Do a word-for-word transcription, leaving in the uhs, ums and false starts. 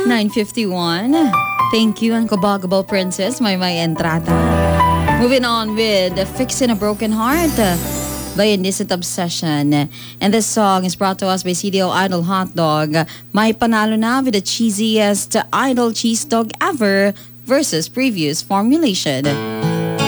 nine fifty-one. Thank you, Unbogable Princess, May May Entrata. Moving on with Fixing a Broken Heart by Indecent Obsession. And this song is brought to us by C D O Idol Hot Dog. May panalo na with the cheesiest Idol cheese dog ever versus previous formulation.